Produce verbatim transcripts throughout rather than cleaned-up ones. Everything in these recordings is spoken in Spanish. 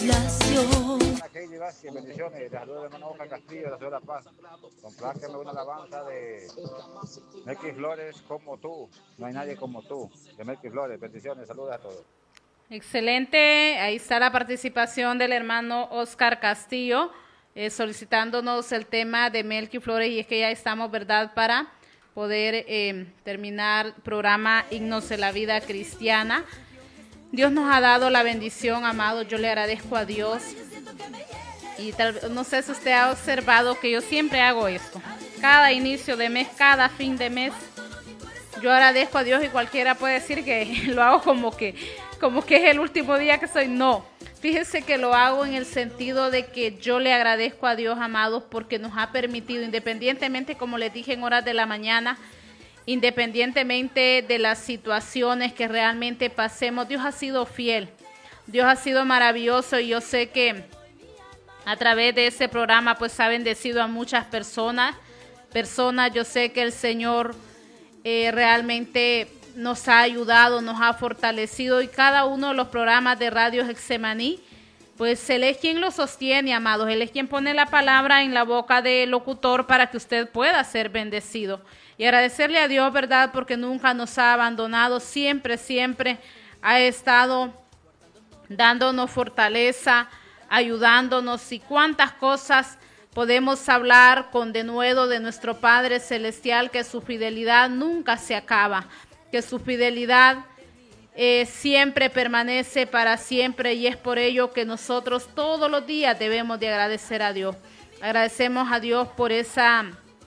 Keili Vázquez, bendiciones, de saludos de hermano Oscar Castillo, de la ciudad de La Paz. Compláceme una alabanza de Melqui Flores, como tú, no hay nadie como tú, de Melqui Flores, bendiciones, saludos a todos. Excelente, ahí está la participación del hermano Oscar Castillo, eh, solicitándonos el tema de Melqui Flores, y es que ya estamos, ¿verdad?, para poder eh, terminar el programa Himnos de la Vida Cristiana. Dios nos ha dado la bendición, amado, yo le agradezco a Dios. Y tal, no sé si usted ha observado que yo siempre hago esto. Cada inicio de mes, cada fin de mes, yo agradezco a Dios, y cualquiera puede decir que lo hago como que, como que es el último día que soy. No, fíjese que lo hago en el sentido de que yo le agradezco a Dios, amados, porque nos ha permitido, independientemente, como les dije en horas de la mañana, independientemente de las situaciones que realmente pasemos, Dios ha sido fiel, Dios ha sido maravilloso, y yo sé que a través de ese programa pues ha bendecido a muchas personas, personas, yo sé que el Señor eh, realmente nos ha ayudado, nos ha fortalecido, y cada uno de los programas de Radio Getsemaní, pues Él es quien lo sostiene, amados, Él es quien pone la palabra en la boca del locutor para que usted pueda ser bendecido. Y agradecerle a Dios, ¿verdad?, porque nunca nos ha abandonado, siempre, siempre ha estado dándonos fortaleza, ayudándonos, y cuántas cosas podemos hablar con denuedo de nuestro Padre Celestial, que su fidelidad nunca se acaba, que su fidelidad eh, siempre permanece para siempre, y es por ello que nosotros todos los días debemos de agradecer a Dios. Agradecemos a Dios por esa,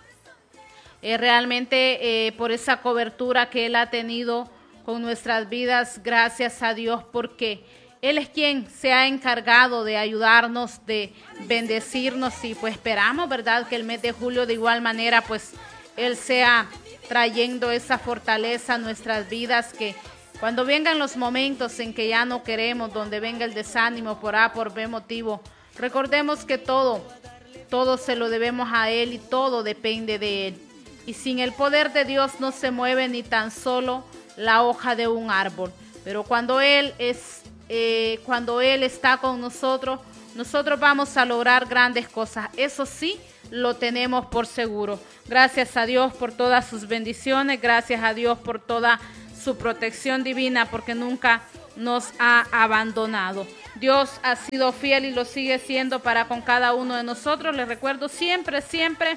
eh, realmente eh, por esa cobertura que Él ha tenido con nuestras vidas. Gracias a Dios, porque Él es quien se ha encargado de ayudarnos, de bendecirnos, y pues esperamos, ¿verdad?, que el mes de julio de igual manera pues Él sea trayendo esa fortaleza a nuestras vidas, que cuando vengan los momentos en que ya no queremos, donde venga el desánimo por A, por B motivo, recordemos que todo, todo se lo debemos a Él, y todo depende de Él. Y sin el poder de Dios no se mueve ni tan solo la hoja de un árbol. Pero cuando Él es Eh, cuando Él está con nosotros, nosotros vamos a lograr grandes cosas. Eso sí, lo tenemos por seguro. Gracias a Dios por todas sus bendiciones, gracias a Dios por toda su protección divina, porque nunca nos ha abandonado. Dios ha sido fiel y lo sigue siendo para con cada uno de nosotros. Les recuerdo siempre, siempre,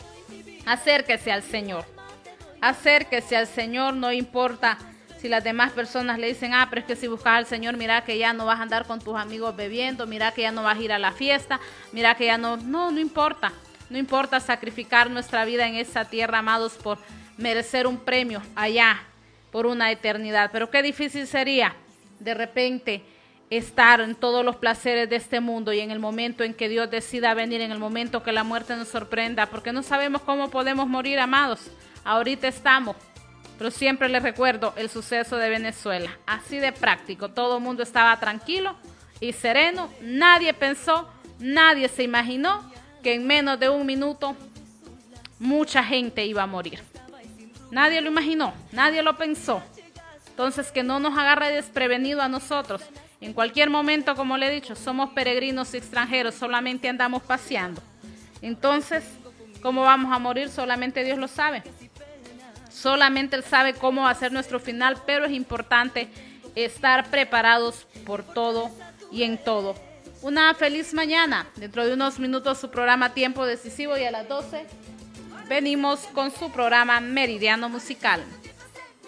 acérquese al Señor. Acérquese al Señor, no importa si las demás personas le dicen, ah, pero es que si buscas al Señor, mira que ya no vas a andar con tus amigos bebiendo, mira que ya no vas a ir a la fiesta, mira que ya no, no, no importa, no importa sacrificar nuestra vida en esta tierra, amados, por merecer un premio allá, por una eternidad. Pero qué difícil sería de repente estar en todos los placeres de este mundo, y en el momento en que Dios decida venir, en el momento que la muerte nos sorprenda, porque no sabemos cómo podemos morir, amados. Ahorita estamos. Pero siempre les recuerdo el suceso de Venezuela, así de práctico. Todo el mundo estaba tranquilo y sereno. Nadie pensó, nadie se imaginó que en menos de un minuto mucha gente iba a morir. Nadie lo imaginó, nadie lo pensó. Entonces, que no nos agarre desprevenido a nosotros. En cualquier momento, como le he dicho, somos peregrinos extranjeros, solamente andamos paseando. Entonces, ¿cómo vamos a morir? Solamente Dios lo sabe. Solamente Él sabe cómo va a ser nuestro final, pero es importante estar preparados por todo y en todo. Una feliz mañana. Dentro de unos minutos su programa Tiempo Decisivo, y a las doce venimos con su programa Meridiano Musical.